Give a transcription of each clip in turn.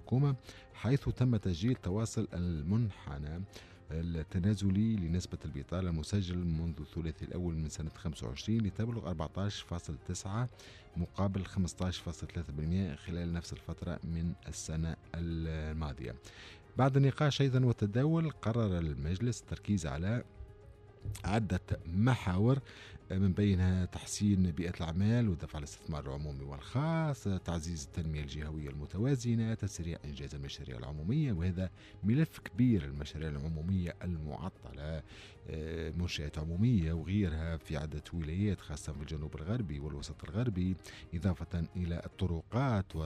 الحكومة، حيث تم تسجيل تواصل المنحنى التنازلي لنسبة البطالة المسجل منذ الثلاثي الأول من سنة 25 لتبلغ 14.9 مقابل 15.3% خلال نفس الفترة من السنة الماضية. بعد النقاش أيضا والتداول، قرر المجلس التركيز على عدة محاور، من بينها تحسين بيئة الأعمال ودفع الاستثمار العمومي والخاص، تعزيز التنمية الجهوية المتوازنة، تسريع إنجاز المشاريع العمومية، وهذا ملف كبير. المشاريع العمومية المعطلة، منشآت عمومية وغيرها في عدة ولايات خاصة في الجنوب الغربي والوسط الغربي، إضافة إلى الطرقات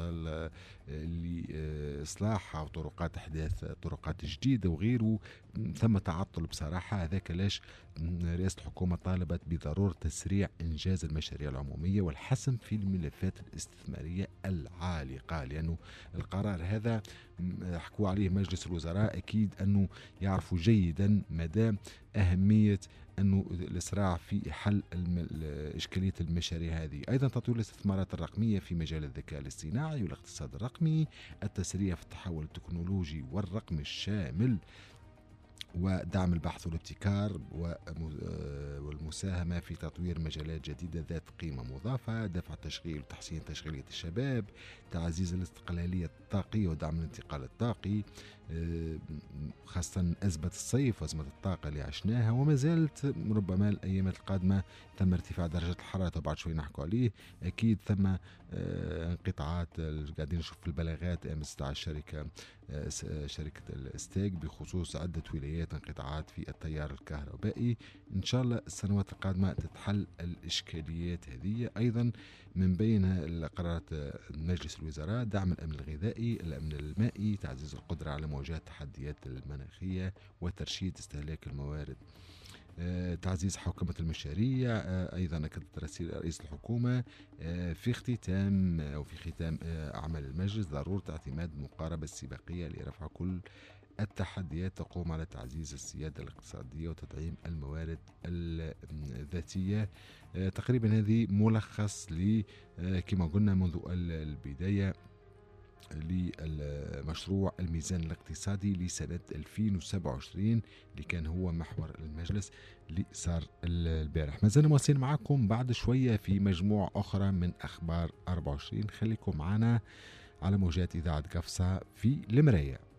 لإصلاحها وطرقات إحداث طرقات جديدة وغيره. ثم تعطل بصراحة، هذاك لاش رئاسة الحكومة طالبت بضرورة تسريع إنجاز المشاريع العمومية والحسم في الملفات الاستثمارية العالقة، لأنه القرار هذا حكوا عليه مجلس الوزراء، أكيد أنه يعرفوا جيدا مدى أهمية أنه الإسراع في حل إشكالية المشاريع هذه. أيضا تطوير الاستثمارات الرقمية في مجال الذكاء الاصطناعي والاقتصاد الرقمي، التسريع في التحول التكنولوجي والرقمي الشامل، ودعم البحث والابتكار والمساهمة في تطوير مجالات جديدة ذات قيمة مضافة، دفع التشغيل وتحسين تشغيلية الشباب، تعزيز الاستقلالية الطاقية ودعم الانتقال الطاقي، خاصة أزمة الصيف وأزمة الطاقة اللي عشناها وما زالت ربما الأيامات القادمة. ثم ارتفاع درجة الحرارة وبعد شوي نحكوا عليه. أكيد ثم انقطاعات قاعدين نشوف في البلاغات أمس تاع شركة الاستاك بخصوص عدة ولايات انقطاعات في التيار الكهربائي. إن شاء الله السنوات القادمة تتحل الإشكاليات هذه. أيضا من بين قرارات مجلس الوزراء دعم الأمن الغذائي، الأمن المائي، تعزيز القدرة على مواجهة التحديات المناخية وترشيد استهلاك الموارد، تعزيز حوكمة المشاريع. أيضا أكدت رئيس الحكومة في ختام أعمال المجلس ضرورة اعتماد المقاربة السباقية لرفع كل التحديات، تقوم على تعزيز السيادة الاقتصادية وتدعيم الموارد الذاتية. تقريبا هذه ملخص كما قلنا منذ البداية لمشروع الميزان الاقتصادي لسنة 2027 اللي كان هو محور المجلس اللي صار البارح. ما زلنا مواصلين معكم بعد شوية في مجموعة أخرى من أخبار 24. خليكم معنا على موجات إذاعة قفصة في المراية.